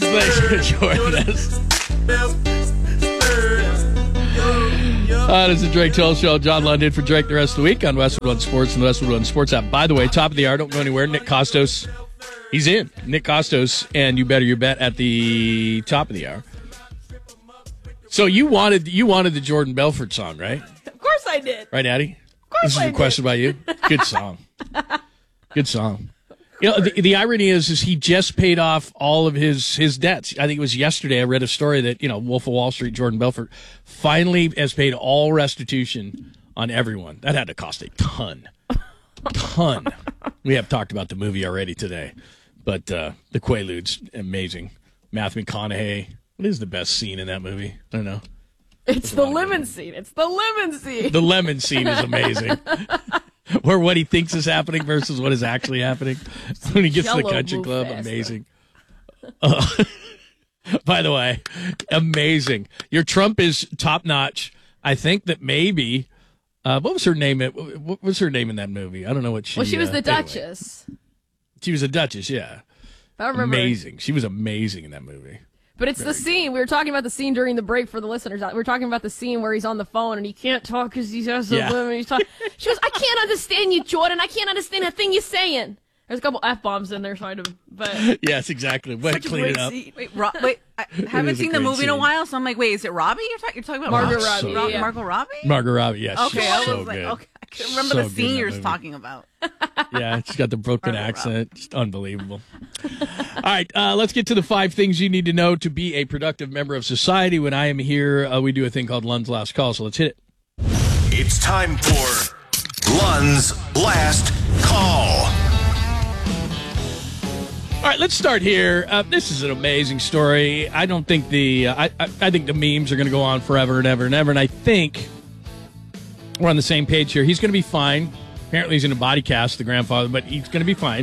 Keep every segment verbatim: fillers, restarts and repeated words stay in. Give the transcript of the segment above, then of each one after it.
Thanks for joining us. Uh, this is the Drake Toll Show. John London for Drake the rest of the week on Westwood One Sports and the Westwood One Sports app. By the way, top of the hour, don't go anywhere. Nick Costos, he's in. Nick Costos, and You Better Your Bet at the top of the hour. So you wanted you wanted the Jordan Belfort song, right? Of course I did. Right, Addie? Of course This is I a did. question about you. Good song. Good song. You know, the, the irony is, is he just paid off all of his, his debts. I think it was yesterday I read a story that, you know, Wolf of Wall Street, Jordan Belfort, finally has paid all restitution on everyone. That had to cost a ton. Ton. We have talked about the movie already today. But uh, the Quaaludes, amazing. Matthew McConaughey. What is the best scene in that movie? I don't know. It's the lemon scene. It's the lemon scene. The lemon scene is amazing. Where what he thinks is happening versus what is actually happening. When he gets to the Jell-O country move club, faster. amazing. Uh, by the way, amazing. Your Trump is top notch. I think that maybe, uh, what was her name? What was her name in that movie? I don't know what she. Well, she was uh, the anyway. Duchess. She was a Duchess, yeah. I remember. Amazing. She was amazing in that movie. But it's the scene. We were talking about the scene during the break for the listeners. We were talking about the scene where he's on the phone and he can't talk because he has a Yeah. limp. He's talking. She goes, I can't understand you, Jordan. I can't understand a thing you're saying. There's a couple F-bombs in there, so I had to, but Yes, exactly. But such a clean great it up. scene. Wait, Ro- wait, I haven't is a seen the great movie in a scene. while, so I'm like, wait, is it Robbie? You're, talk- you're talking about Margot Oh, Robbie. so yeah. Margot Robbie? Margot Robbie, yes. Okay, she's I was so like, good. okay, I can remember So the good in scene that you're movie. talking about. Yeah, she's got the broken Margot accent. Just unbelievable. All right, uh, let's get to the five things you need to know to be a productive member of society. When I am here, uh, we do a thing called Lund's Last Call, so let's hit it. It's time for Lund's Last Call. All right, let's start here. Uh, this is an amazing story. I don't think the uh, I, I I think the memes are going to go on forever and ever and ever. And I think we're on the same page here. He's going to be fine. Apparently, he's in a body cast, the grandfather, but he's going to be fine.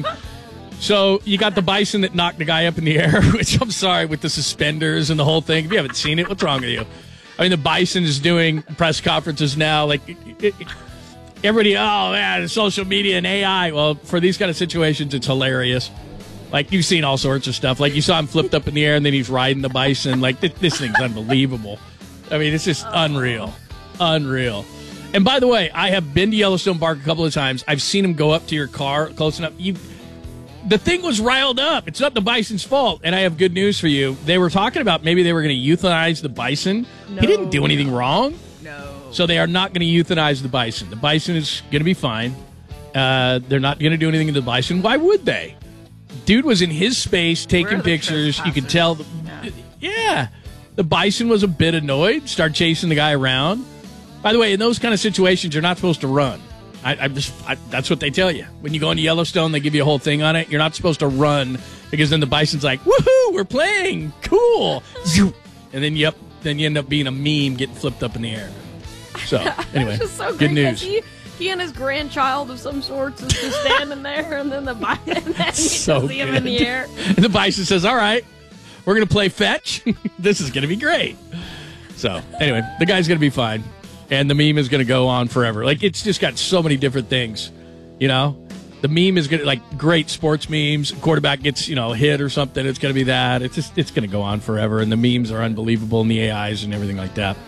So you got the bison that knocked the guy up in the air, which I'm sorry, with the suspenders and the whole thing. If you haven't seen it, what's wrong with you? I mean, the bison is doing press conferences now. Like it, it, everybody, oh man, social media and A I. Well, for these kind of situations, it's hilarious. Like, you've seen all sorts of stuff. Like, you saw him flipped up in the air, and then he's riding the bison. Like, th- this thing's unbelievable. I mean, it's just unreal. Unreal. And by the way, I have been to Yellowstone Park a couple of times. I've seen him go up to your car close enough. You, the thing was riled up. It's not the bison's fault. And I have good news for you. They were talking about maybe they were going to euthanize the bison. No. He didn't do anything wrong. No. So they are not going to euthanize the bison. The bison is going to be fine. Uh, they're not going to do anything to the bison. Why would they? Dude was in his space taking Where are the pictures. You could tell. The, Yeah. yeah. The bison was a bit annoyed. Start chasing the guy around. By the way, in those kind of situations, you're not supposed to run. I, I just I, that's what they tell you. When you go into Yellowstone, they give you a whole thing on it. You're not supposed to run because then the bison's like, "Woohoo, we're playing, cool!" Zoop. And then yep, then you end up being a meme getting flipped up in the air. So anyway, it's just so good great 'cause news. He, he and his grandchild of some sorts is just standing there, and then the bison, and then you So just see him in the good. air. And the bison says, "All right, we're going to play fetch. This is going to be great." So anyway, the guy's going to be fine. And the meme is going to go on forever. Like, it's just got so many different things, you know? The meme is going to, like, great sports memes. Quarterback gets, you know, hit or something. It's going to be that. It's just, it's going to go on forever. And the memes are unbelievable and the A Is and everything like that.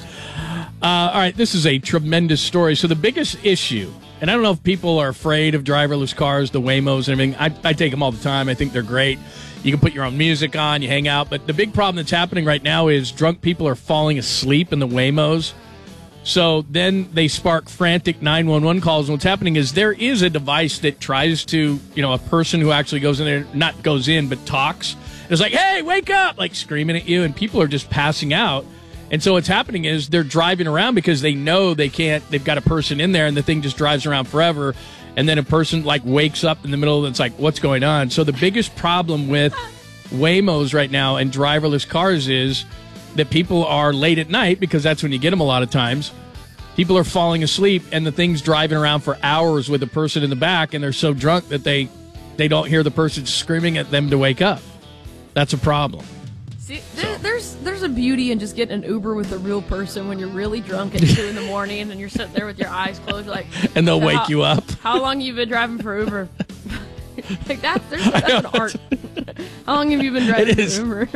Uh, all right, this is a tremendous story. So the biggest issue, and I don't know if people are afraid of driverless cars, the Waymos and everything. I, I take them all the time. I think they're great. You can put your own music on, you hang out. But the big problem that's happening right now is drunk people are falling asleep in the Waymos. So then they spark frantic nine one one calls. And what's happening is there is a device that tries to, you know, a person who actually goes in there, not goes in, but talks. It's like, hey, wake up, like screaming at you. And people are just passing out. And so what's happening is they're driving around because they know they can't, they've got a person in there and the thing just drives around forever. And then a person like wakes up in the middle and it's like, what's going on? So the biggest problem with Waymos right now and driverless cars is that people are late at night, because that's when you get them a lot of times. People are falling asleep and the thing's driving around for hours with a person in the back, and they're so drunk that they they don't hear the person screaming at them to wake up. That's a problem. See, there, there's there's a beauty in just getting an Uber with a real person when you're really drunk at two in the morning and you're sitting there with your eyes closed, like, And they'll so wake how, you up. How long you been driving for Uber? like that's there's, that's an art. How long have you been driving? It is. Uber?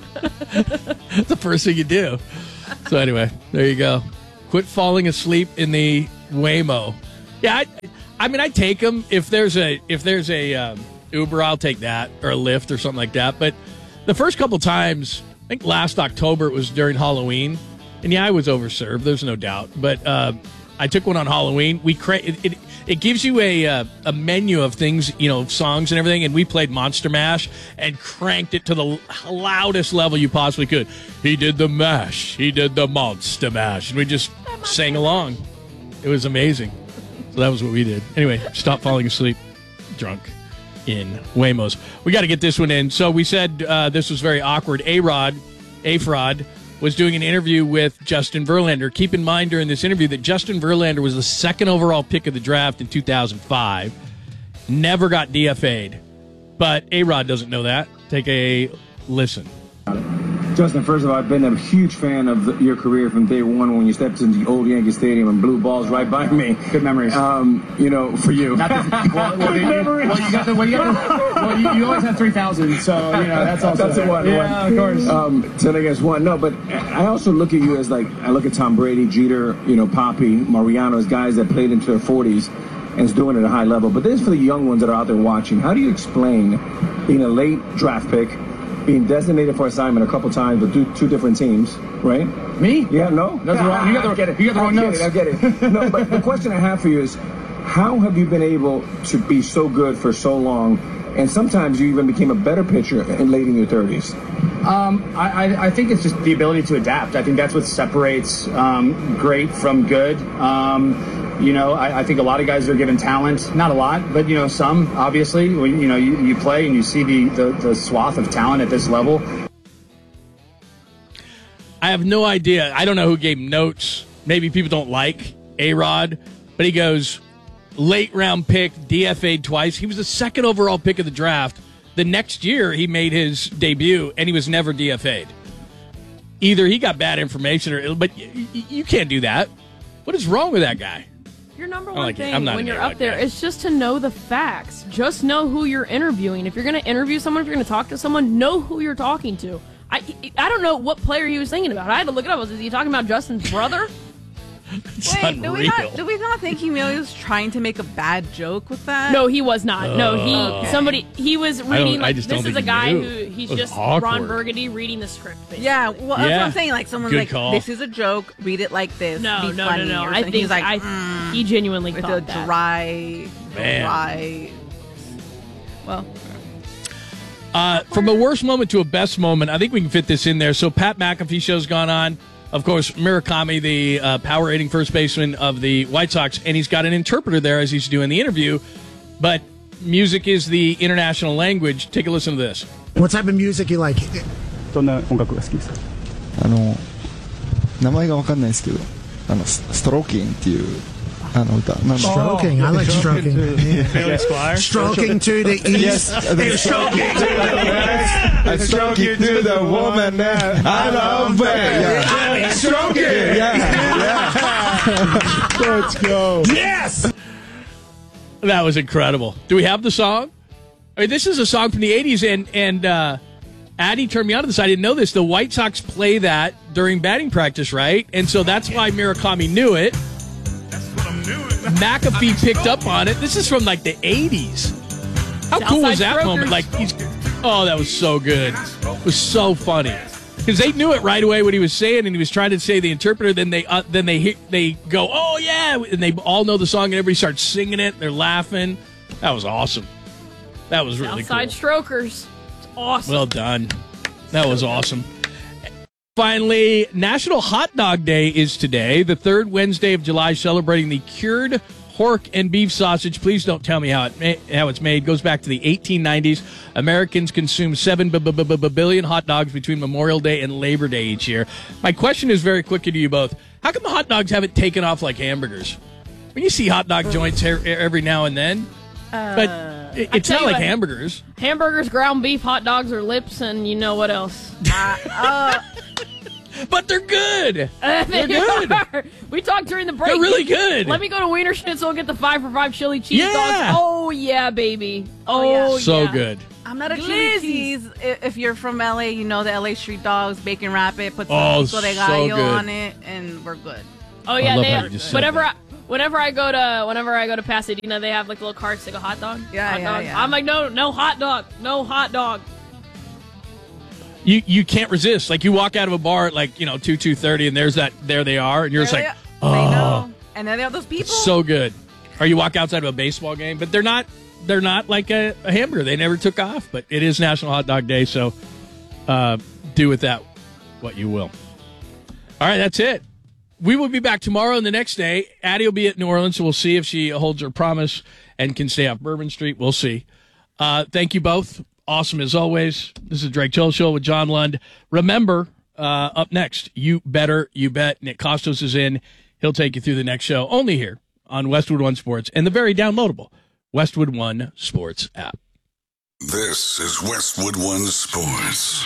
It's the first thing you do. So anyway, there you go. Quit falling asleep in the Waymo. Yeah, I, I mean, I take them if there's a if there's a um, Uber, I'll take that, or a Lyft or something like that. But the first couple times, I think last October it was during Halloween, and yeah, I was overserved. There's no doubt. But uh, I took one on Halloween. We cra- it, it it gives you a uh, a menu of things, you know, songs and everything, and we played Monster Mash and cranked it to the loudest level you possibly could. He did the mash. He did the Monster Mash, and we just sang along. It was amazing. So that was what we did. Anyway, stop falling asleep drunk in Waymos. We got to get this one in. So we said uh, this was very awkward. A-Rod, A-Fraud, was doing an interview with Justin Verlander. Keep in mind during this interview that Justin Verlander was the second overall pick of the draft in two thousand five. Never got D F A'd. But A-Rod doesn't know that. Take a listen. Justin, first of all, I've been a huge fan of the, your career from day one when you stepped into the old Yankee Stadium and blew balls right by me. Good memories. Um, you know, for you. Not the, well, well, Good you, memories. well, you got the, well, you, got the, well, you, you always had three thousand, so, you know, that's also That's a one. Yeah, one. of course. Um, ten against one. No, but I also look at you as like, I look at Tom Brady, Jeter, you know, Poppy, Mariano as guys that played into their forties and is doing it at a high level. But this is for the young ones that are out there watching. How do you explain being a late draft pick, being designated for assignment a couple times with two, two different teams, right? Me? Yeah, no? That's wrong. You got the- I get it. you got the wrong I notes. Get it, I get it. No, but the question I have for you is, how have you been able to be so good for so long, and sometimes you even became a better pitcher in late in your thirties? Um, I, I, I think it's just the ability to adapt. I think that's what separates um, great from good. Um, you know, I, I think a lot of guys are given talent, not a lot, but, you know, some, obviously. When, you know, you, you play and you see the, the, the swath of talent at this level. I have no idea. I don't know who gave notes. Maybe people don't like A-Rod, but he goes, late round pick, D F A'd twice. He was the second overall pick of the draft. The next year, he made his debut, and he was never D F A'd. Either he got bad information, or but y- y- you can't do that. What is wrong with that guy? Your number I one like it. thing I'm not when an you're A-Rod up there guy. is just to know the facts. Just know who you're interviewing. If you're going to interview someone, if you're going to talk to someone, know who you're talking to. I I don't know what player he was thinking about. I had to look it up. Was he talking about Justin's brother? It's Wait, do we unreal. not do we not think he maybe was trying to make a bad joke with that? No, he was not. No, he Okay. somebody he was reading. I Like, just this don't is a think he guy knew. who he's It was just Ron awkward. Burgundy reading the script. Basically. Yeah, well, that's Yeah. what I'm saying. Like, someone's Good like, call. "This is a joke. Read it like this. No, Be no, funny," no, no. or I something. think He's like, I, mm, he genuinely with thought a that. dry, Man. dry. Well, Uh, from a worst moment to a best moment, I think we can fit this in there. So Pat McAfee show's gone on. Of course, Murakami, the uh, power rating first baseman of the White Sox, and he's got an interpreter there as he's doing the interview. But music is the international language. Take a listen to this. What type of music you like? どんな音楽が好きですか？ あの名前がわかんないですけど、あのスストローキンっていうあの歌なんだ。 Stroking. I like stroking. Bailey Squire. Stroking to the east. Yes. Stroking to the west. I stroke you to the woman that I love. Yeah. I mean, stroking. Yeah. Yeah. Let's go. Yes. That was incredible. Do we have the song? I mean, this is a song from the eighties, and and uh, Addie turned me on to this. I didn't know this. The White Sox play that during batting practice, right? And so that's why Murakami knew it. McAfee picked up on it. This is from like the eighties. How cool was that Southside moment? Strokers. Like he's, oh, that was so good. It was so funny because they knew it right away what he was saying, and he was trying to say the interpreter. Then they uh, then they hear, they go, oh yeah, and they all know the song, and everybody starts singing it. They're laughing. That was awesome. That was really Outside cool. strokers. It's awesome. Well done. That was awesome. Finally, National Hot Dog Day is today, the third Wednesday of July, celebrating the cured pork and beef sausage. Please don't tell me how it ma- how it's made. It goes back to the eighteen nineties. Americans consume seven b- b- b- b- billion hot dogs between Memorial Day and Labor Day each year. My question is very quickly to you both. How come hot dogs haven't taken off like hamburgers? When you see hot dog joints her- every now and then, but it- it's tell not you like what. hamburgers. Hamburgers, ground beef, hot dogs, or lips, and you know what else. but they're good. Uh, they They're good. are. We talked during the break. They're really good. Let me go to Wiener Schnitzel and get the five for five chili cheese Yeah. dogs. Oh yeah, baby. Oh, yeah. So yeah. good. I'm not a chili Glizzies. cheese. I- If you're from L A, you know the L A street dogs, bacon wrap it, put some Oh, pico de so gallo good. on it, and we're good. Oh yeah, love they how have, you just said whenever that. I, whenever I go to whenever I go to Pasadena, they have like little carts like a hot dog. Yeah, hot yeah, dog. yeah. I'm like, no, no hot dog, no hot dog. You you can't resist. Like you walk out of a bar at like you know two two thirty, and there's that there they are, and you're just There like, they are. They oh, know. And then there are those people. so good. Or you walk outside of a baseball game, but they're not they're not like a, a hamburger. They never took off, but it is National Hot Dog Day, so uh, do with that what you will. All right, that's it. We will be back tomorrow and the next day. Addie will be at New Orleans, so we'll see if she holds her promise and can stay off Bourbon Street. We'll see. Uh, thank you both. Awesome as always. This is Drake Chill Show with John Lund. Remember, uh, up next, You Better You Bet. Nick Costos is in. He'll take you through the next show only here on Westwood One Sports and the very downloadable Westwood One Sports app. This is Westwood One Sports.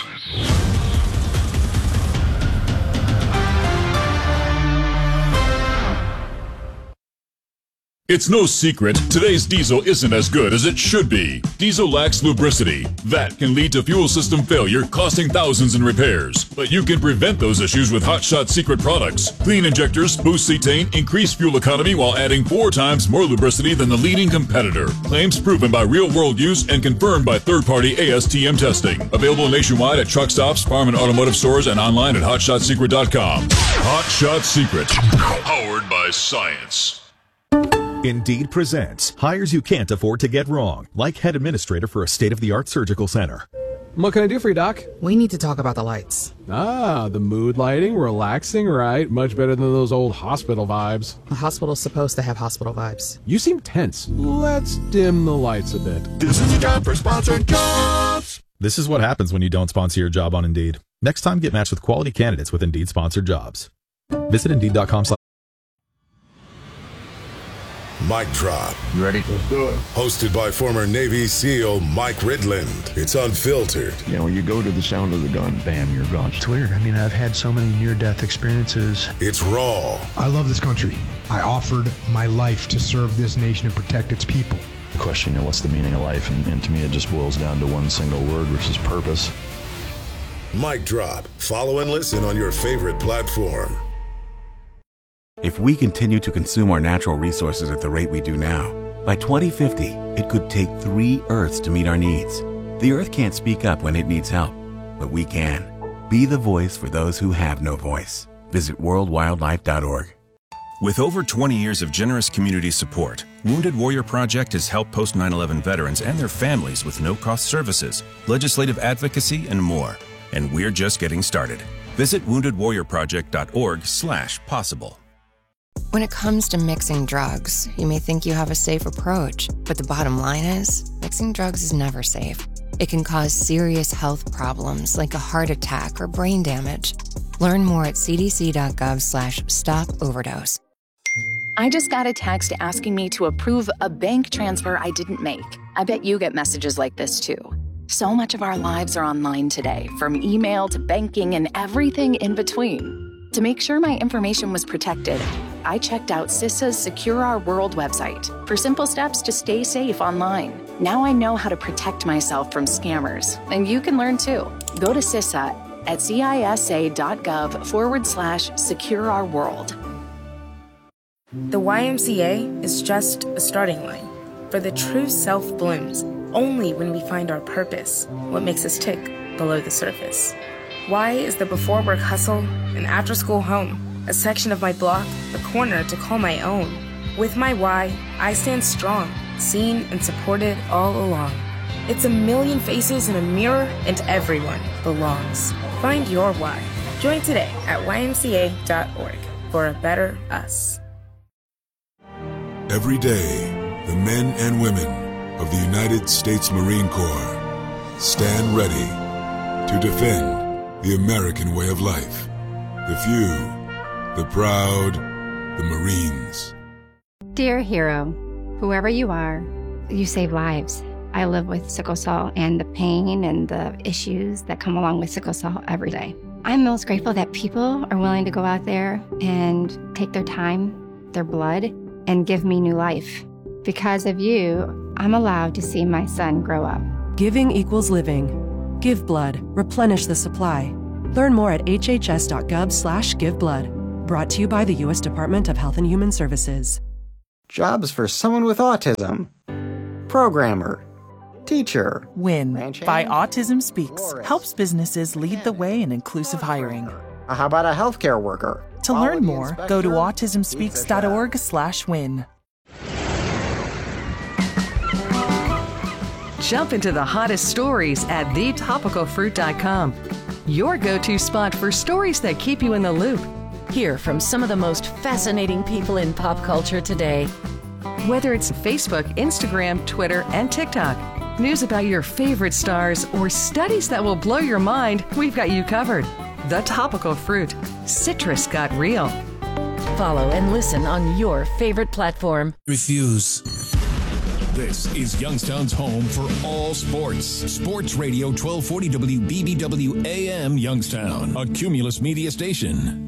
It's no secret, today's diesel isn't as good as it should be. Diesel lacks lubricity. That can lead to fuel system failure, costing thousands in repairs. But you can prevent those issues with Hot Shot Secret products. Clean injectors, boost cetane, increase fuel economy while adding four times more lubricity than the leading competitor. Claims proven by real-world use and confirmed by third-party A S T M testing. Available nationwide at truck stops, farm and automotive stores, and online at hot shot secret dot com. Hot Shot Secret. Powered by science. Indeed presents hires you can't afford to get wrong, like head administrator for a state-of-the-art surgical center. What can I do for you, Doc? We need to talk about the lights. Ah, the mood lighting, relaxing, right? Much better than those old hospital vibes. A hospital's supposed to have hospital vibes. You seem tense. Let's dim the lights a bit. This is a job for sponsored jobs. This is what happens when you don't sponsor your job on Indeed. Next time, get matched with quality candidates with Indeed sponsored jobs. Visit Indeed dot com. Mic Drop. You ready? Let's do it. Hosted by former Navy SEAL Mike Ridland. It's unfiltered. You know, you go to the sound of the gun, bam, you're gone. It's weird. I mean, I've had so many near-death experiences. It's raw. I love this country. I offered my life to serve this nation and protect its people. The question, you know, what's the meaning of life? And, and to me, it just boils down to one single word, which is purpose. Mic Drop. Follow and listen on your favorite platform. If we continue to consume our natural resources at the rate we do now, by twenty fifty, it could take three Earths to meet our needs. The Earth can't speak up when it needs help, but we can. Be the voice for those who have no voice. Visit world wildlife dot org. With over twenty years of generous community support, Wounded Warrior Project has helped post nine eleven veterans and their families with no-cost services, legislative advocacy, and more. And we're just getting started. Visit wounded warrior project dot org slash possible. When it comes to mixing drugs, you may think you have a safe approach, but the bottom line is, mixing drugs is never safe. It can cause serious health problems like a heart attack or brain damage. Learn more at c d c dot gov slash stop overdose. I just got a text asking me to approve a bank transfer I didn't make. I bet you get messages like this too. So much of our lives are online today, from email to banking and everything in between. To make sure my information was protected, I checked out CISA's Secure Our World website for simple steps to stay safe online. Now I know how to protect myself from scammers, and you can learn too. Go to CISA at cisa.gov forward slash secure our world. The Y M C A is just a starting line, for the true self blooms only when we find our purpose, what makes us tick below the surface. Y is the before work hustle, an after school home, a section of my block, a corner to call my own. With my Y, I stand strong, seen and supported all along. It's a million faces in a mirror, and everyone belongs. Find your Y. Join today at y m c a dot org for a better us. Every day, the men and women of the United States Marine Corps stand ready to defend the American way of life. The few, the proud, the Marines. Dear hero, whoever you are, you save lives. I live with sickle cell and the pain and the issues that come along with sickle cell every day. I'm most grateful that people are willing to go out there and take their time, their blood, and give me new life. Because of you, I'm allowed to see my son grow up. Giving equals living. Give blood. Replenish the supply. Learn more at hhs.gov slash give blood. Brought to you by the U S Department of Health and Human Services. Jobs for someone with autism. Programmer. Teacher. WIN by Autism Speaks helps businesses lead the way in inclusive hiring. How about a healthcare worker? To learn more, go to autism speaks dot org slash win. Jump into the hottest stories at the topical fruit dot com. Your go-to spot for stories that keep you in the loop. Hear from some of the most fascinating people in pop culture today. Whether it's Facebook, Instagram, Twitter, and TikTok, news about your favorite stars, or studies that will blow your mind, we've got you covered. The Topical Fruit. Citrus got real. Follow and listen on your favorite platform. Refuse. This is Youngstown's home for all sports. Sports Radio twelve forty W B B W A M Youngstown, a Cumulus media station.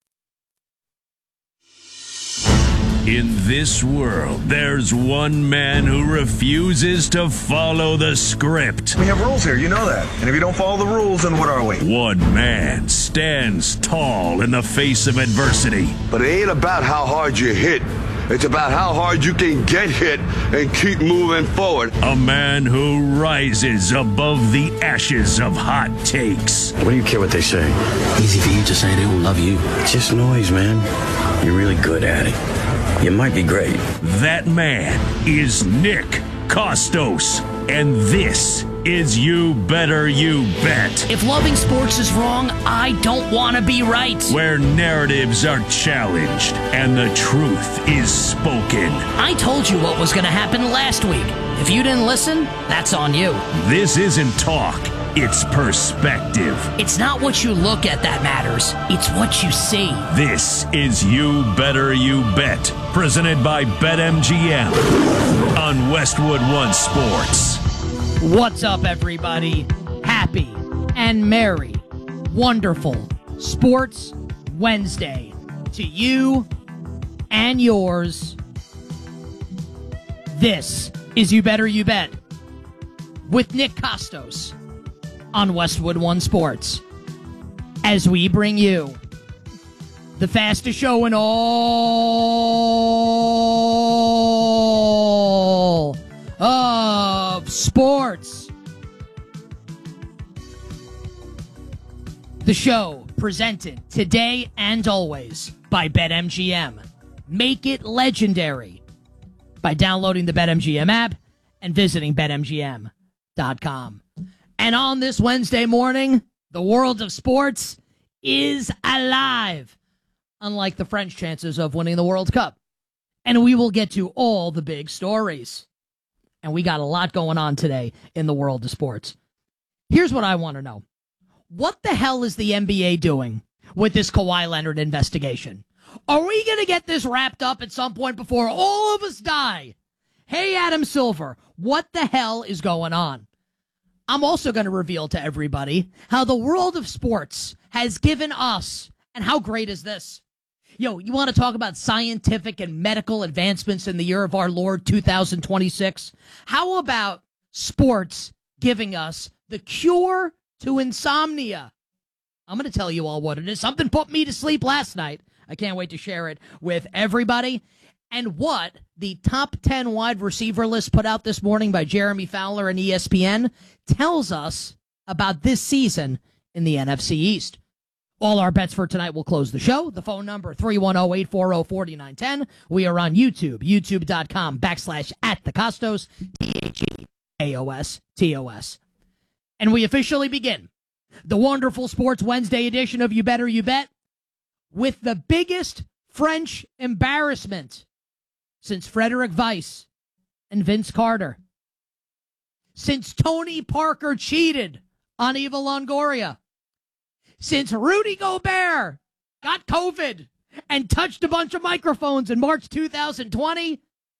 In this world, there's one man who refuses to follow the script. We have rules here, you know that. And if you don't follow the rules, then what are we? One man stands tall in the face of adversity. But it ain't about how hard you hit. It's about how hard you can get hit and keep moving forward. A man who rises above the ashes of hot takes. What do you care what they say? Easy for you to say they will love you. It's just noise, man. You're really good at it. You might be great. That man is Nick Kostos. And this is You Better You Bet. If loving sports is wrong, I don't want to be right. Where narratives are challenged and the truth is spoken. I told you what was going to happen last week. If you didn't listen, that's on you. This isn't talk. It's perspective. It's not what you look at that matters. It's what you see. This is You Better You Bet, presented by BetMGM on Westwood One Sports. What's up, everybody? Happy and merry, wonderful Sports Wednesday to you and yours. This is You Better You Bet with Nick Kostos on Westwood One Sports, as we bring you the fastest show in all of sports. The show presented today and always by BetMGM. Make it legendary by downloading the BetMGM app and visiting Bet M G M dot com. And on this Wednesday morning, the world of sports is alive, unlike the French chances of winning the World Cup. And we will get to all the big stories. And we got a lot going on today in the world of sports. Here's what I want to know. What the hell is the N B A doing with this Kawhi Leonard investigation? Are we going to get this wrapped up at some point before all of us die? Hey, Adam Silver, what the hell is going on? I'm also going to reveal to everybody how the world of sports has given us, and how great is this? Yo, you want to talk about scientific and medical advancements in the year of our Lord two thousand twenty-six? How about sports giving us the cure to insomnia? I'm going to tell you all what it is. Something put me to sleep last night. I can't wait to share it with everybody. And what the top ten wide receiver list put out this morning by Jeremy Fowler and E S P N tells us about this season in the N F C East. All our bets for tonight will close the show. The phone number, three one zero, eight four zero, four nine one zero. We are on YouTube, youtube.com backslash at the Kostos, T H E A O S T O S. And we officially begin the wonderful Sports Wednesday edition of You Better You Bet with the biggest French embarrassment since Frederick Weiss and Vince Carter. Since Tony Parker cheated on Eva Longoria. Since Rudy Gobert got COVID and touched a bunch of microphones in March two thousand twenty.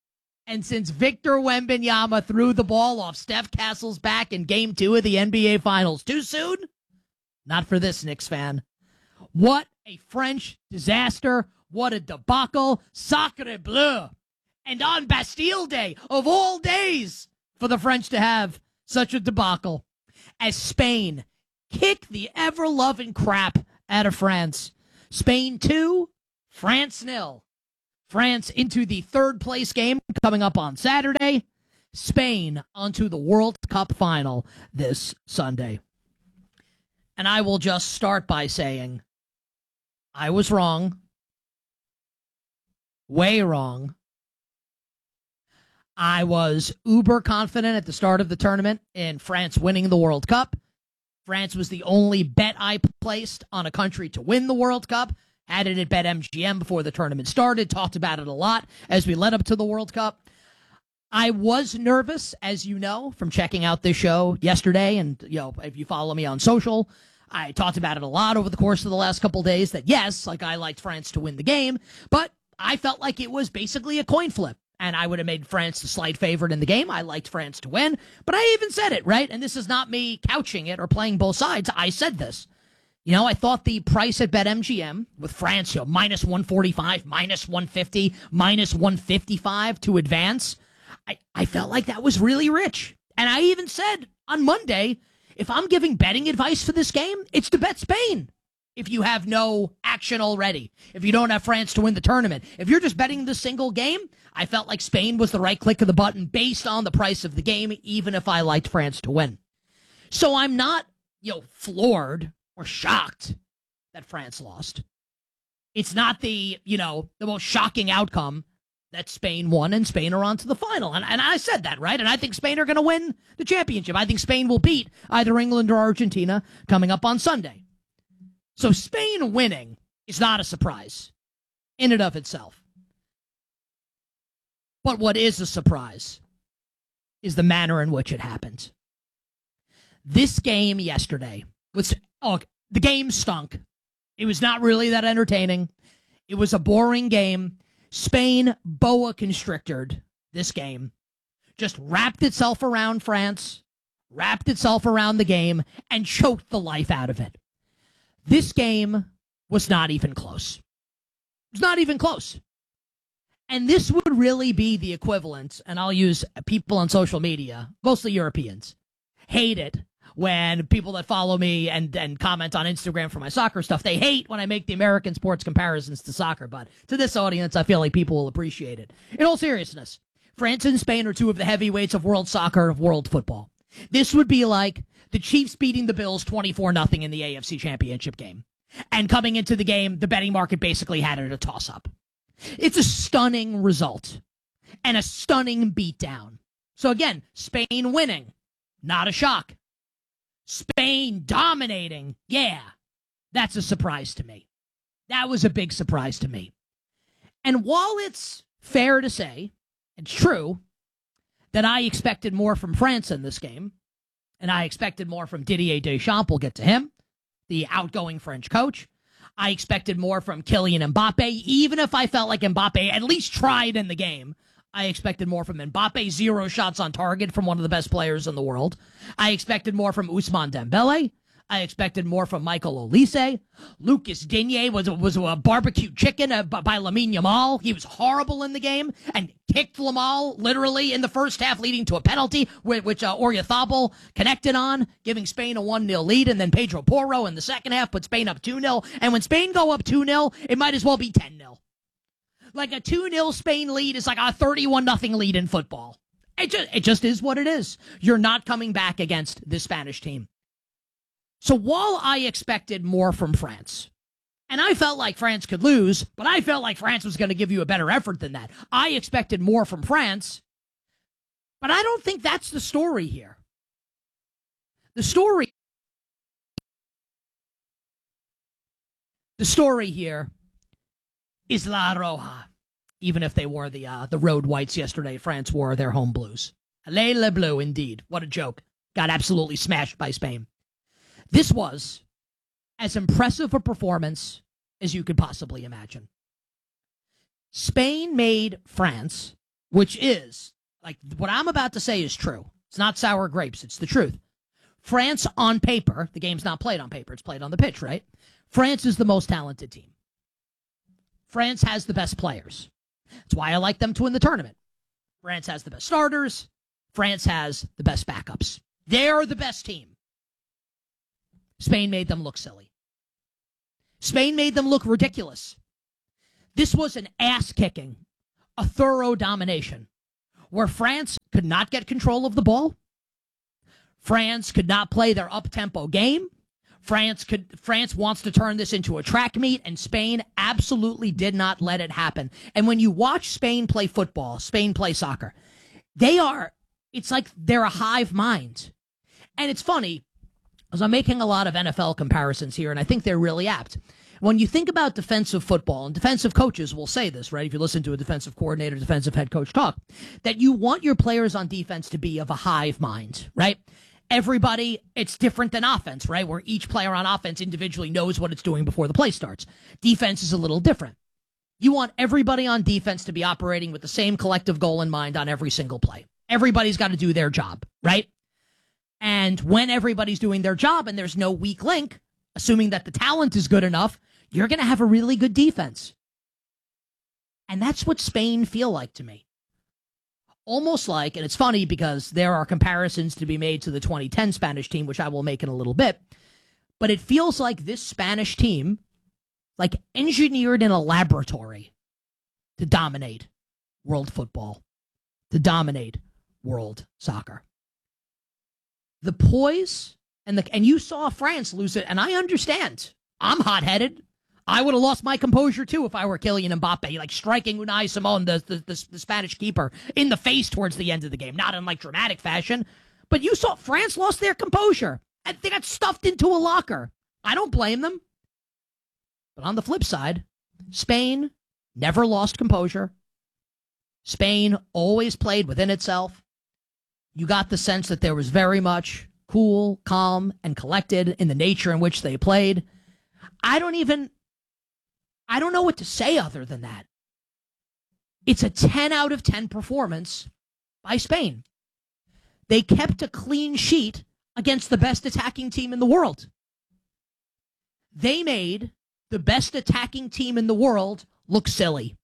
And since Victor Wembanyama threw the ball off Steph Castle's back in game two of the N B A Finals, too soon? Not for this Knicks fan. What a French disaster. What a debacle. Sacre bleu. And on Bastille Day, of all days, for the French to have such a debacle, as Spain kick the ever-loving crap out of France. Spain two, France nil. France into the third place game coming up on Saturday. Spain onto the World Cup final this Sunday. And I will just start by saying I was wrong. Way wrong. I was uber confident at the start of the tournament in France winning the World Cup. France was the only bet I placed on a country to win the World Cup. Had it at BetMGM before the tournament started. Talked about it a lot as we led up to the World Cup. I was nervous, as you know, from checking out this show yesterday. And, you know, if you follow me on social, I talked about it a lot over the course of the last couple days that, yes, like I liked France to win the game, but I felt like it was basically a coin flip. And I would have made France the slight favorite in the game. I liked France to win. But I even said it, right? And this is not me couching it or playing both sides. I said this. You know, I thought the price at BetMGM with France, you know, minus one forty-five, minus one fifty, minus one fifty-five to advance, I, I felt like that was really rich. And I even said on Monday, if I'm giving betting advice for this game, it's to bet Spain. If you have no action already, if you don't have France to win the tournament, if you're just betting the single game, I felt like Spain was the right click of the button based on the price of the game, even if I liked France to win. So I'm not, you know, floored or shocked that France lost. It's not the, you know, the most shocking outcome that Spain won and Spain are on to the final. And, and I said that, right? And I think Spain are going to win the championship. I think Spain will beat either England or Argentina coming up on Sunday. So Spain winning is not a surprise in and of itself. But what is a surprise is the manner in which it happened. This game yesterday was, oh, the game stunk. It was not really that entertaining. It was a boring game. Spain boa constrictored this game. Just wrapped itself around France, wrapped itself around the game, and choked the life out of it. This game was not even close. It was not even close. And this would really be the equivalent, and I'll use people on social media, mostly Europeans, hate it when people that follow me and, and comment on Instagram for my soccer stuff, they hate when I make the American sports comparisons to soccer. But to this audience, I feel like people will appreciate it. In all seriousness, France and Spain are two of the heavyweights of world soccer, of world football. This would be like the Chiefs beating the Bills twenty-four nothing in the A F C Championship game. And coming into the game, the betting market basically had it a toss-up. It's a stunning result and a stunning beatdown. So again, Spain winning, not a shock. Spain dominating, yeah, that's a surprise to me. That was a big surprise to me. And while it's fair to say, it's true, that I expected more from France in this game, and I expected more from Didier Deschamps, we'll get to him, the outgoing French coach. I expected more from Kylian Mbappe, even if I felt like Mbappe at least tried in the game. I expected more from Mbappe, zero shots on target from one of the best players in the world. I expected more from Ousmane Dembele. I expected more from Michael Olise. Lucas Digne was, was a barbecue chicken uh, by Lamine Yamal. He was horrible in the game and kicked Yamal literally in the first half, leading to a penalty, which, which uh, Oyarzabal connected on, giving Spain a one nil lead. And then Pedro Porro in the second half put Spain up two nil. And when Spain go up two nil, it might as well be ten nil. Like a two nil Spain lead is like a thirty-one nothing lead in football. It just, it just is what it is. You're not coming back against this Spanish team. So while I expected more from France, and I felt like France could lose, but I felt like France was going to give you a better effort than that. I expected more from France, but I don't think that's the story here. The story, the story here is La Roja, even if they wore the uh, the road whites yesterday. France wore their home blues. Allez les bleus, indeed. What a joke. Got absolutely smashed by Spain. This was as impressive a performance as you could possibly imagine. Spain made France which is, like, what I'm about to say is true. It's not sour grapes. It's the truth. France on paper, the game's not played on paper. It's played on the pitch, right? France is the most talented team. France has the best players. That's why I like them to win the tournament. France has the best starters. France has the best backups. They're the best team. Spain made them look silly. Spain made them look ridiculous. This was an ass-kicking, a thorough domination, where France could not get control of the ball. France could not play their up-tempo game. France could. France wants to turn this into a track meet, and Spain absolutely did not let it happen. And when you watch Spain play football, Spain play soccer, they are, it's like they're a hive mind. And it's funny, because I'm making a lot of N F L comparisons here, and I think they're really apt. When you think about defensive football, and defensive coaches will say this, right? If you listen to a defensive coordinator, defensive head coach talk, that you want your players on defense to be of a hive mind, right? Everybody, it's different than offense, right? Where each player on offense individually knows what it's doing before the play starts. Defense is a little different. You want everybody on defense to be operating with the same collective goal in mind on every single play. Everybody's got to do their job, right? And when everybody's doing their job and there's no weak link, assuming that the talent is good enough, you're going to have a really good defense. And that's what Spain feel like to me. Almost like, and it's funny because there are comparisons to be made to the twenty ten Spanish team, which I will make in a little bit, but it feels like this Spanish team, like, engineered in a laboratory to dominate world football, to dominate world soccer. The poise, and the and you saw France lose it, and I understand. I'm hot-headed. I would have lost my composure, too, if I were Kylian Mbappe, like striking Unai Simon, the, the, the, the Spanish keeper, in the face towards the end of the game. Not in, like, dramatic fashion. But you saw France lost their composure, and they got stuffed into a locker. I don't blame them. But on the flip side, Spain never lost composure. Spain always played within itself. You got the sense that there was very much cool, calm, and collected in the nature in which they played. I don't even... I don't know what to say other than that. It's a ten out of ten performance by Spain. They kept a clean sheet against the best attacking team in the world. They made the best attacking team in the world look silly.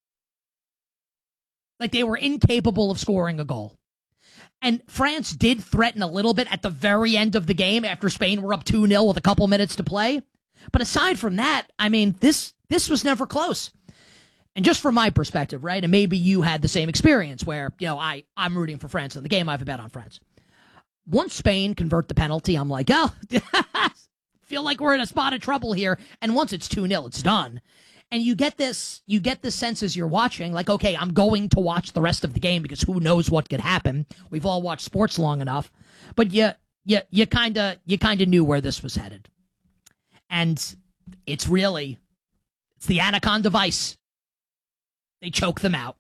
Like they were incapable of scoring a goal. And France did threaten a little bit at the very end of the game after Spain were up two nil with a couple minutes to play. But aside from that, I mean, this this was never close. And just from my perspective, right, and maybe you had the same experience where, you know, I, I'm rooting for France in the game. I have a bet on France. Once Spain convert the penalty, I'm like, oh, feel like we're in a spot of trouble here. And once it's two nil, it's done. And you get this, you get this sense as you're watching, like, okay, I'm going to watch the rest of the game because who knows what could happen. We've all watched sports long enough. But you, you, you kind of you kind of knew where this was headed. And it's really, it's the Anaconda Vice. They choke them out.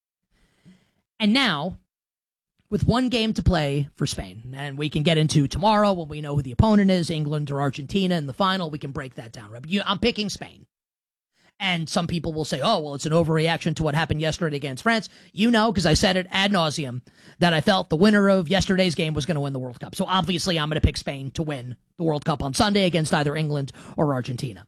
And now, with one game to play for Spain, and we can get into tomorrow when we know who the opponent is, England or Argentina in the final, we can break that down. I'm picking Spain. And some people will say, oh, well, it's an overreaction to what happened yesterday against France. You know, because I said it ad nauseum, that I felt the winner of yesterday's game was going to win the World Cup. So obviously I'm going to pick Spain to win the World Cup on Sunday against either England or Argentina.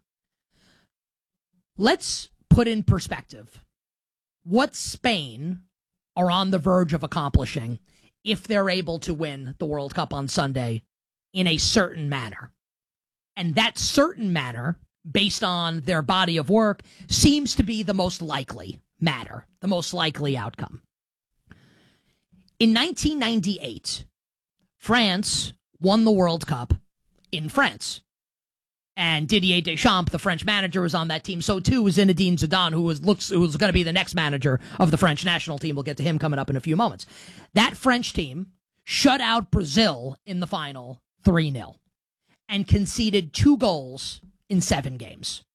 Let's put in perspective what Spain are on the verge of accomplishing if they're able to win the World Cup on Sunday in a certain manner. And that certain manner, based on their body of work, seems to be the most likely matter, the most likely outcome. In nineteen ninety-eight, France won the World Cup in France. And Didier Deschamps, the French manager, was on that team. So, too, was Zinedine Zidane, who was looks who was going to be the next manager of the French national team. We'll get to him coming up in a few moments. That French team shut out Brazil in the final three nil and conceded two goals in seven games.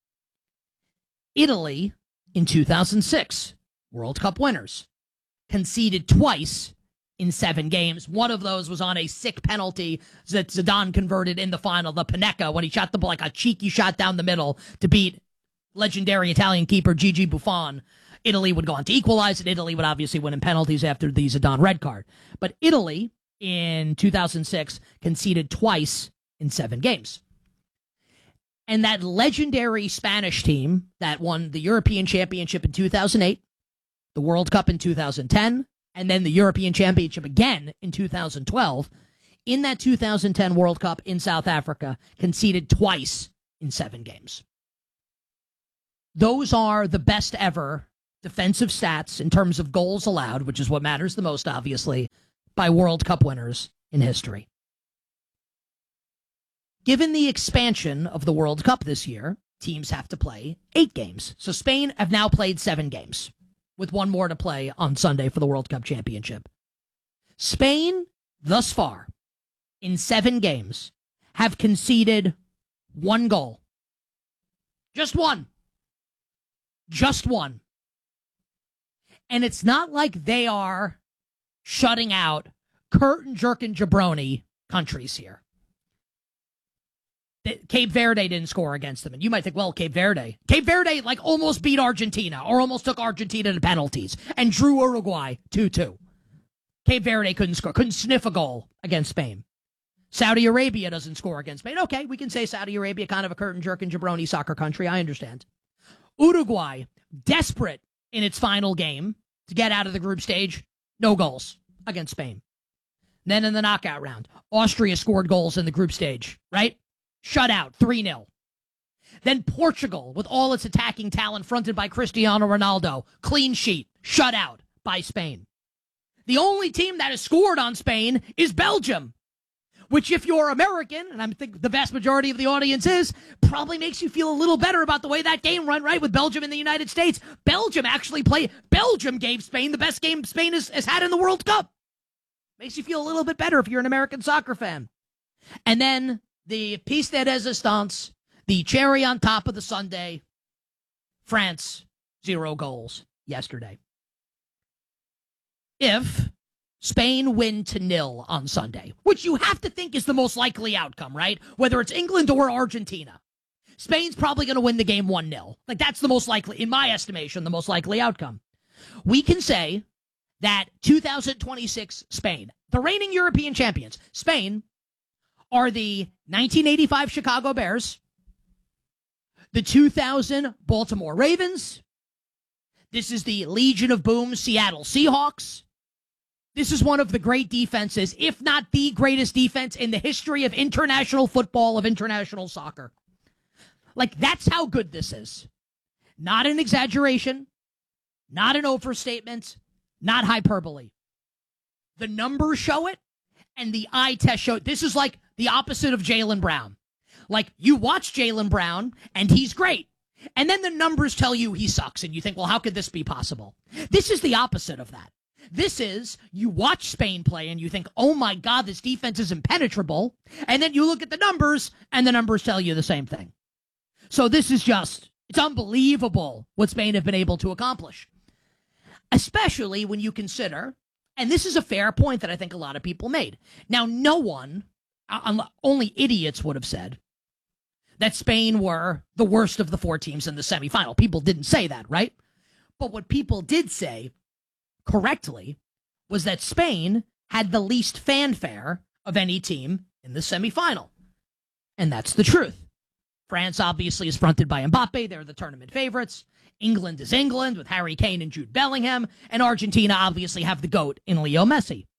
Italy, in two thousand six, World Cup winners, conceded twice in seven games. One of those was on a sick penalty that Zidane converted in the final, the Panenka, when he shot the ball like a cheeky shot down the middle to beat legendary Italian keeper Gigi Buffon Italy would go on to equalize, and Italy would obviously win in penalties after the Zidane red card. But Italy, in two thousand six, conceded twice in seven games. And that legendary Spanish team that won the European Championship in two thousand eight, the World Cup in two thousand ten, and then the European Championship again in two thousand twelve, in that two thousand ten World Cup in South Africa, conceded twice in seven games. Those are the best ever defensive stats in terms of goals allowed, which is what matters the most, obviously, by World Cup winners in history. Given the expansion of the World Cup this year, teams have to play eight games. So Spain have now played seven games, with one more to play on Sunday for the World Cup Championship. Spain, thus far, in seven games, have conceded one goal. Just one. Just one. And it's not like they are shutting out curtain-jerking jabroni countries here. Cape Verde didn't score against them. And you might think, well, Cape Verde. Cape Verde, like, almost beat Argentina, or almost took Argentina to penalties, and drew Uruguay two two. Cape Verde couldn't score, couldn't sniff a goal against Spain. Saudi Arabia doesn't score against Spain. Okay, we can say Saudi Arabia, kind of a curtain-jerking jabroni soccer country. I understand. Uruguay, desperate in its final game to get out of the group stage, no goals against Spain. Then in the knockout round, Austria scored goals in the group stage, right? Shut out, three nil. Then Portugal, with all its attacking talent fronted by Cristiano Ronaldo, clean sheet, shut out by Spain. The only team that has scored on Spain is Belgium, which if you're American, and I think the vast majority of the audience is, probably makes you feel a little better about the way that game went, right, with Belgium and the United States. Belgium actually played, Belgium gave Spain the best game Spain has, has had in the World Cup. Makes you feel a little bit better if you're an American soccer fan. And then the piece de resistance, the cherry on top of the sundae, France, zero goals yesterday. If Spain win to nil on Sunday, which you have to think is the most likely outcome, right? Whether it's England or Argentina, Spain's probably going to win the game one nil. Like, that's the most likely, in my estimation, the most likely outcome. We can say that two thousand twenty-six Spain, the reigning European champions, Spain, are the nineteen eighty-five Chicago Bears, the two thousand Baltimore Ravens. This is the Legion of Boom Seattle Seahawks. This is one of the great defenses, if not the greatest defense in the history of international football, of international soccer. Like, that's how good this is. Not an exaggeration, not an overstatement, not hyperbole. The numbers show it, and the eye test show it. This is like the opposite of Jaylen Brown. Like, you watch Jaylen Brown, and he's great. And then the numbers tell you he sucks, and you think, well, how could this be possible? This is the opposite of that. This is, you watch Spain play, and you think, oh, my God, this defense is impenetrable. And then you look at the numbers, and the numbers tell you the same thing. So this is just, it's unbelievable what Spain have been able to accomplish. Especially when you consider, and this is a fair point that I think a lot of people made. Now, no one, only idiots would have said that Spain were the worst of the four teams in the semifinal. People didn't say that, right? But what people did say correctly was that Spain had the least fanfare of any team in the semifinal. And that's the truth. France obviously is fronted by Mbappe. They're the tournament favorites. England is England with Harry Kane and Jude Bellingham. And Argentina obviously have the GOAT in Leo Messi.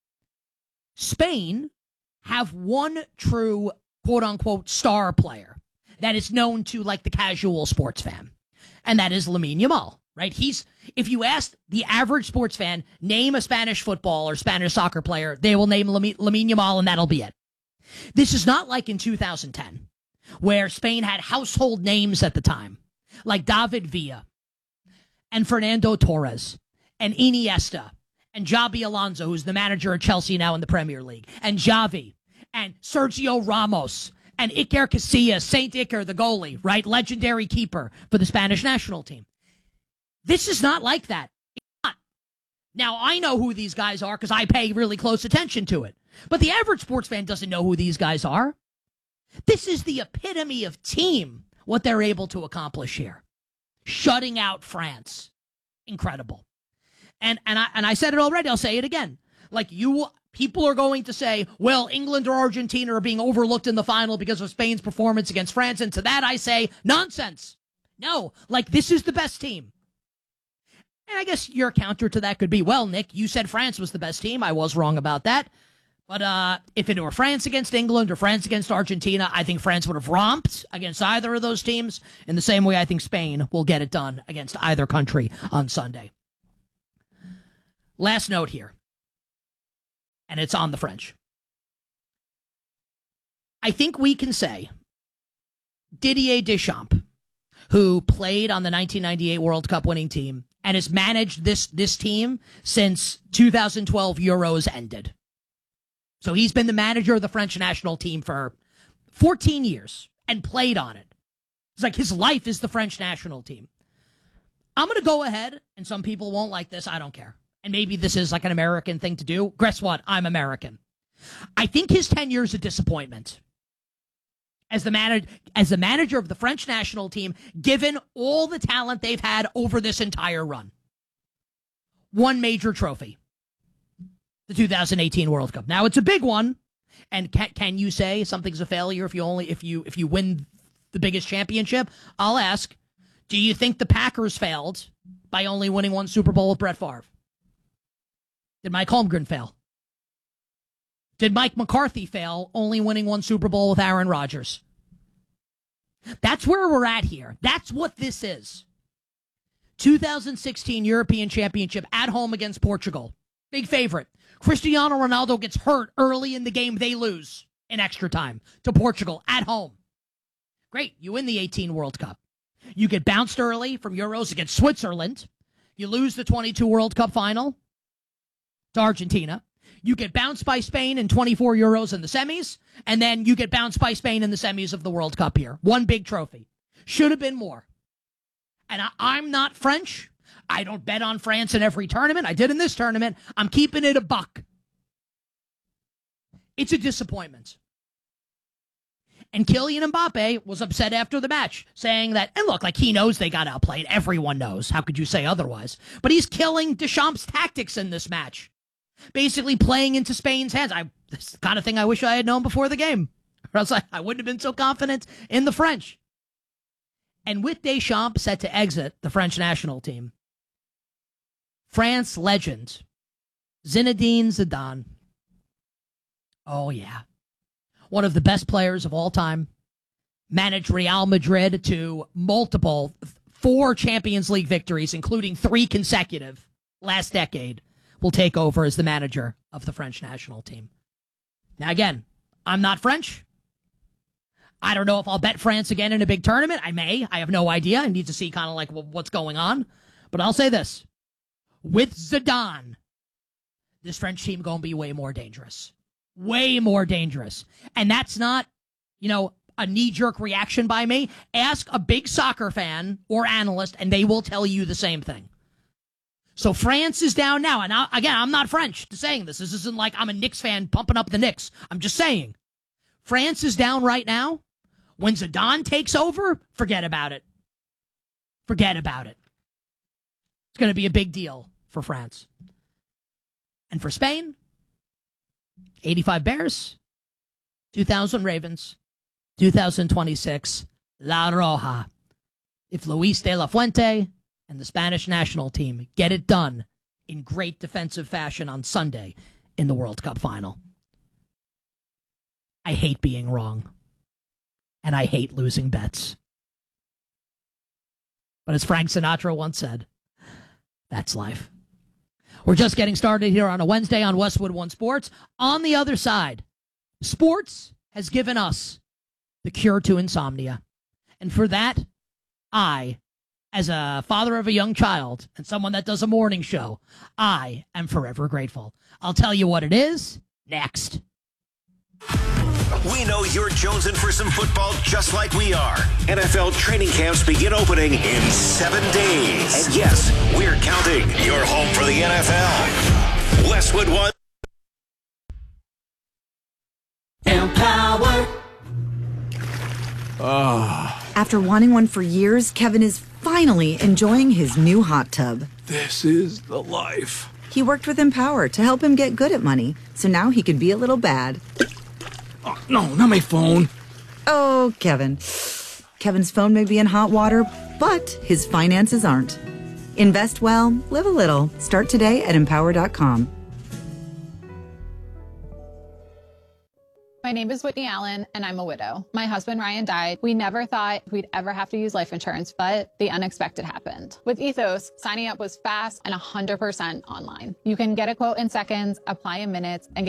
Spain have one true quote-unquote star player that is known to, like, the casual sports fan. And that is Lamine Yamal, right? He's, if you ask the average sports fan, name a Spanish football or Spanish soccer player, they will name Lamine, Lamine Yamal, and that'll be it. This is not like in two thousand ten, where Spain had household names at the time, like David Villa and Fernando Torres and Iniesta and Xabi Alonso, who's the manager of Chelsea now in the Premier League, and Xavi and Sergio Ramos and Iker Casillas, Saint Iker, the goalie, right? Legendary keeper for the Spanish national team. This is not like that. It's not. Now, I know who these guys are because I pay really close attention to it. But the average sports fan doesn't know who these guys are. This is the epitome of team, what they're able to accomplish here. Shutting out France incredible. And and I and I said it already, I'll say it again. Like, you people are going to say, well, England or Argentina are being overlooked in the final because of Spain's performance against France. And to that I say, nonsense. No, like, this is the best team. And I guess your counter to that could be, well, Nick, you said France was the best team. I was wrong about that. But uh, if it were France against England or France against Argentina, I think France would have romped against either of those teams in the same way I think Spain will get it done against either country on Sunday. Last note here, and it's on the French. I think we can say Didier Deschamps, who played on the nineteen ninety-eight World Cup winning team and has managed this, this team since two thousand twelve Euros ended. So he's been the manager of the French national team for fourteen years and played on it. It's like his life is the French national team. I'm going to go ahead, and some people won't like this. I don't care. And maybe this is like an American thing to do. Guess what? I'm American. I think his tenure is a disappointment as the, man- as the manager of the French national team, given all the talent they've had over this entire run. One major trophy. The two thousand eighteen World Cup. Now, it's a big one. And can, can you say something's a failure if you only if you if you win the biggest championship? I'll ask, do you think the Packers failed by only winning one Super Bowl with Brett Favre? Did Mike Holmgren fail? Did Mike McCarthy fail, only winning one Super Bowl with Aaron Rodgers? That's where we're at here. That's what this is. two thousand sixteen European Championship at home against Portugal. Big favorite. Cristiano Ronaldo gets hurt early in the game. They lose in extra time to Portugal at home. Great. You win the eighteen World Cup. You get bounced early from Euros against Switzerland. You lose the twenty-two World Cup final to Argentina. You get bounced by Spain in twenty-four Euros in the semis, and then you get bounced by Spain in the semis of the World Cup here. One big trophy. Should have been more. And I, I'm not French. I don't bet on France in every tournament. I did in this tournament. I'm keeping it a buck. It's a disappointment. And Kylian Mbappe was upset after the match, saying that, and look, like, he knows they got outplayed. Everyone knows. How could you say otherwise? But he's killing Deschamps' tactics in this match. Basically playing into Spain's hands. I, this is the kind of thing I wish I had known before the game. Or else I, I wouldn't have been so confident in the French. And with Deschamps set to exit the French national team, France legend Zinedine Zidane. Oh, yeah. One of the best players of all time. Managed Real Madrid to multiple, four Champions League victories, including three consecutive last decade, will take over as the manager of the French national team. Now, again, I'm not French. I don't know if I'll bet France again in a big tournament. I may. I have no idea. I need to see kind of like what's going on. But I'll say this. With Zidane, this French team going to be way more dangerous. Way more dangerous. And that's not, you know, a knee-jerk reaction by me. Ask a big soccer fan or analyst, and they will tell you the same thing. So France is down now. And I, again, I'm not French to saying this. This isn't like I'm a Knicks fan pumping up the Knicks. I'm just saying. France is down right now. When Zidane takes over, forget about it. Forget about it. It's going to be a big deal for France. And for Spain, eighty-five Bears, two thousand Ravens, two thousand twenty-six, La Roja. If Luis de la Fuente and the Spanish national team get it done in great defensive fashion on Sunday in the World Cup final. I hate being wrong. And I hate losing bets. But as Frank Sinatra once said, that's life. We're just getting started here on a Wednesday on Westwood One Sports. On the other side, sports has given us the cure to insomnia. And for that, I, as a father of a young child and someone that does a morning show, I am forever grateful. I'll tell you what it is next. We know you're jonesing for some football just like we are. N F L training camps begin opening in seven days. And yes, we're counting. You're home for the N F L. Westwood One. Empower. Oh. After wanting one for years, Kevin is finally enjoying his new hot tub. This is the life. He worked with Empower to help him get good at money, so now he can be a little bad. Oh, no, not my phone. Oh, Kevin. Kevin's phone may be in hot water, but his finances aren't. Invest well, live a little. Start today at empower dot com. My name is Whitney Allen, and I'm a widow. My husband, Ryan, died. We never thought we'd ever have to use life insurance, but the unexpected happened. With Ethos, signing up was fast and one hundred percent online. You can get a quote in seconds, apply in minutes, and get